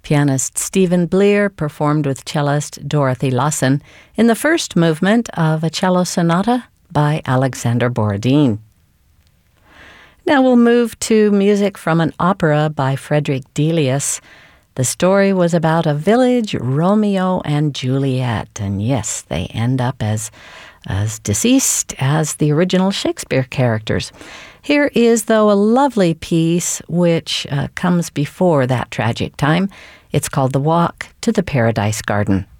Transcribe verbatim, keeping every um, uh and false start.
Pianist Stephen Bleer performed with cellist Dorothy Lawson in the first movement of a cello sonata by Alexander Borodin. Now we'll move to music from an opera by Frederick Delius. The story was about a village, Romeo and Juliet, and yes, they end up as, as deceased as the original Shakespeare characters. Here is, though, a lovely piece which uh, comes before that tragic time. It's called The Walk to the Paradise Garden.